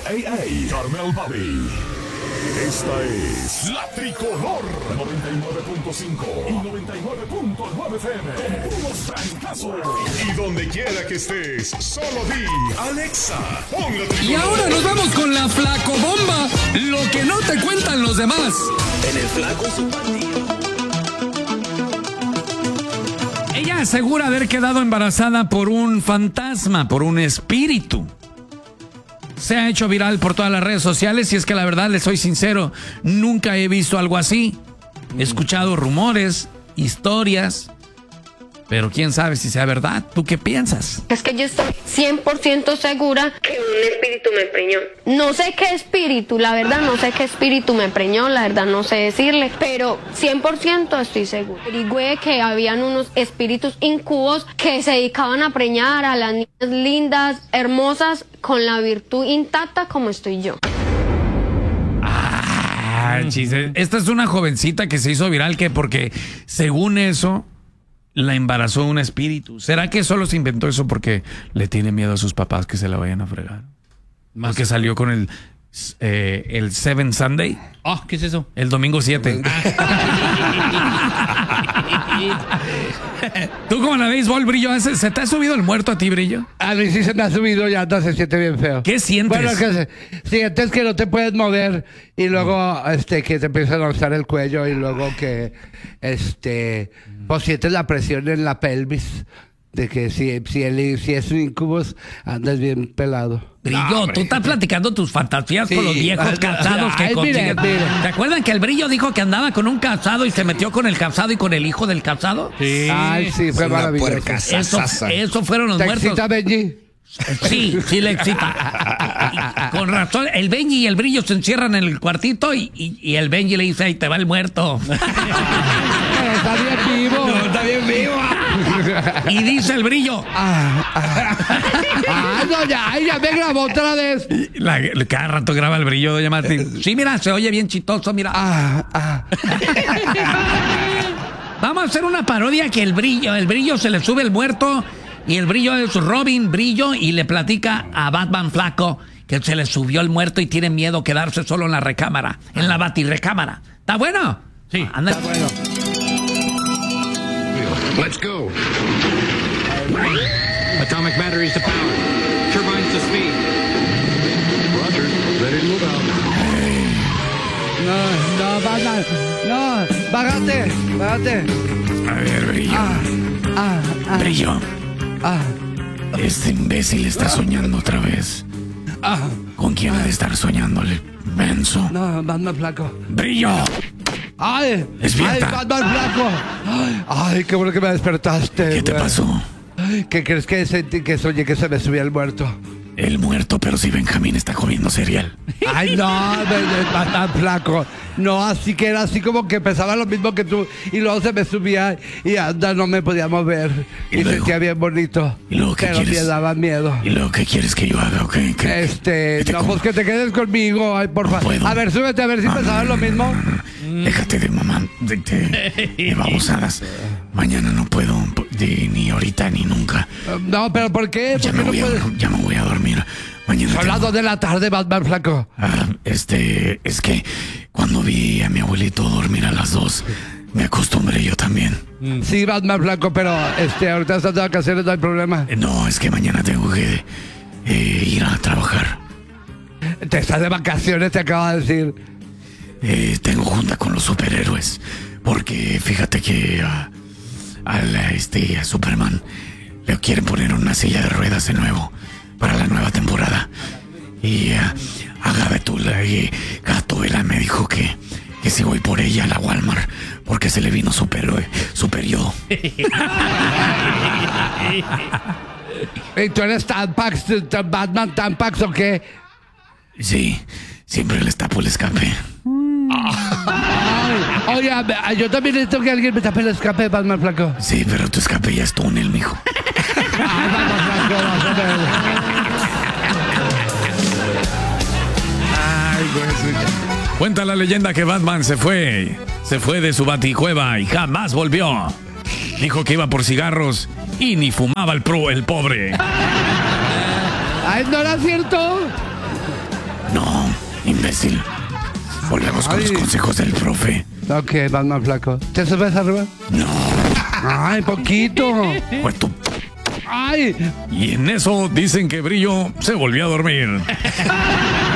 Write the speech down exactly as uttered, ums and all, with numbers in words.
Ey, ey, Carmel Bobby. Esta es La Tricolor noventa y nueve punto cinco y noventa y nueve punto nueve F M. Con unos trancazos. Y donde quiera que estés, solo di Alexa, pon La Tricolor. Y ahora nos vamos con la flacobomba. Lo que no te cuentan los demás. En el flaco su patio. Ella asegura haber quedado embarazada por un fantasma, por un espíritu. Se ha hecho viral por todas las redes sociales y es que la verdad, les soy sincero, nunca he visto algo así. He escuchado rumores, historias, pero quién sabe si sea verdad. ¿Tú qué piensas? Es que yo estoy cien por ciento segura que un espíritu me preñó. No sé qué espíritu, la verdad, no sé qué espíritu me preñó, la verdad no sé decirle, pero cien por ciento estoy segura. Averigüé que habían unos espíritus incubos que se dedicaban a preñar a las niñas lindas, hermosas, con la virtud intacta como estoy yo. Ah, chiste. Esta es una jovencita que se hizo viral que porque, según eso, la embarazó un espíritu. ¿Será que solo se inventó eso porque le tiene miedo a sus papás que se la vayan a fregar? Más porque salió con el eh, el Seven Sunday. Oh, ¿qué es eso? El domingo siete. ¿Tú cómo la ves, Bol, Brillo? ¿Se te ha subido el muerto a ti, Brillo? A mí sí se me ha subido, ya no se siente bien feo. ¿Qué sientes? Bueno, que se, sientes que no te puedes mover y luego este que te empieza a lanzar el cuello y luego que este pues sientes la presión en la pelvis de que si, si, el, si es un incubus andas bien pelado. Brillo, no, tú estás platicando tus fantasías sí, con los viejos casados que consiguen. ¿Te acuerdan que el Brillo dijo que andaba con un casado y se metió con el casado y con el hijo del casado? Sí. Ay, sí, fue maravilloso. Eso, eso fueron los ¿Te muertos. excita, Benji? Sí, sí le excita. Y, con razón, el Benji y el Brillo se encierran en el cuartito y, y, y el Benji le dice, ahí te va el muerto. Está bien vivo. No, está bien vivo. Y dice el Brillo. Ah, ah. ah no, ya, ya me grabó otra vez. La, cada rato graba el Brillo, doña Martín. Sí, mira, se oye bien chistoso, mira. Ah, ah. Vamos a hacer una parodia que el Brillo, el Brillo se le sube el muerto y el Brillo es Robin Brillo y le platica a Batman Flaco que se le subió el muerto y tiene miedo quedarse solo en la recámara, en la batirrecámara. ¿Está bueno? Sí, anda. Está bueno. Let's go. Atomic batteries to power. Turbines to speed. Roger. Ready to move out. No, no, Batman. No, bájate, bájate. A ver, Brillo. Ah, ah, ah. Brillo. Ah. Este imbécil está soñando otra vez. Ah. ¿Con quién ha de estar soñándole, menso? No, Batman Flaco. ¡Brillo! ¡Ay! ¡Despierta! ¡Ay, Batman Flaco! ¡Ay, ay qué bueno que me despertaste! ¿Qué te güey. pasó? ¿Qué crees que sentí que soñé que se me subía el muerto? El muerto, pero si Benjamín está comiendo cereal. ¡Ay, no! Batman Flaco. No, así que era así como que pesaba lo mismo que tú. Y luego se me subía y anda, no me podía mover. Y, y luego, sentía bien bonito. ¿Y luego qué pero quieres? me daba miedo. ¿Y luego qué quieres que yo haga? ¿Okay? ¿Qué, este, qué no, como? pues que te quedes conmigo. Ay, por No favor. A ver, súbete a ver si no, pensabas no, lo mismo. No, no, no. Déjate de mamá, de, de, de babosadas. Mañana no puedo, de, ni ahorita ni nunca. No, pero ¿por qué? Ya, ¿Por me, qué voy no puedes? a, ya me voy a dormir. Mañana Son tengo... las dos de la tarde, Batman Flaco. Ah, este, es que cuando vi a mi abuelito dormir a las dos, me acostumbré yo también. Sí, Batman Flaco, pero este, ahorita estás de vacaciones, no hay problema. Eh, No, es que mañana tengo que eh, ir a trabajar. Te estás de vacaciones, te acabo de decir. Eh, tengo junta con los superhéroes. Porque fíjate que uh, al, este, a Superman le quieren poner una silla de ruedas de nuevo para la nueva temporada. Y uh, a Gabetula y Gatúbela me dijo que, que si voy por ella a la Walmart porque se le vino super, super yo. ¿Y tú eres Tampax, Batman Tampax o qué? Sí, siempre les tapo el escape. Ay, oye, yo también necesito que alguien me tape el escape, Batman Flaco. Sí, pero tu escape ya es túnel, mijo. Ay, Batman Flaco, vas a ver. Ay, güey. Cuenta la leyenda que Batman se fue, se fue de su baticueva y jamás volvió. Dijo que iba por cigarros y ni fumaba el pro, el pobre. Ay, ¿no era cierto? difícil. Volvemos con los Ay. consejos del profe. Ok, vas más flaco. ¿Te subes arriba? No. Ay, poquito. Fue tu... Ay. Y en eso dicen que Brillo se volvió a dormir.